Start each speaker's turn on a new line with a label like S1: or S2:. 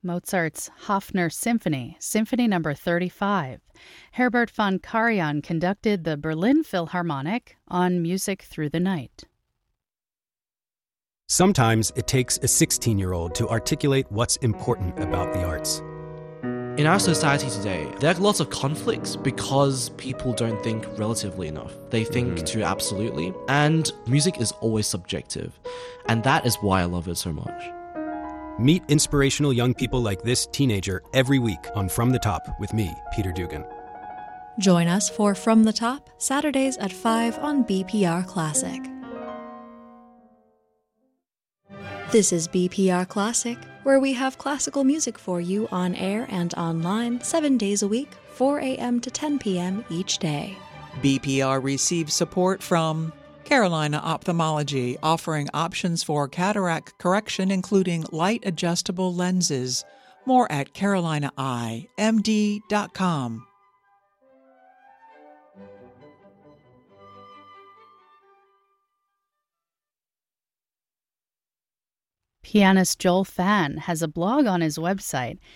S1: Mozart's Hofner Symphony, Symphony No. 35. Herbert von Karajan conducted the Berlin Philharmonic on Music Through the Night.
S2: Sometimes it takes a 16-year-old to articulate what's important about the arts.
S3: In our society today, there are lots of conflicts because people don't think relatively enough. They think too absolutely, and music is always subjective. And that is why I love it so much.
S2: Meet inspirational young people like this teenager every week on From the Top with me, Peter Dugan.
S4: Join us for From the Top, Saturdays at 5 on BPR Classic. This is BPR Classic, where we have classical music for you on air and online 7 days a week, 4 a.m. to 10 p.m. each day.
S5: BPR receives support from Carolina Ophthalmology, offering options for cataract correction, including light-adjustable lenses. More at carolinaeyemd.com.
S1: Pianist Joel Fan has a blog on his website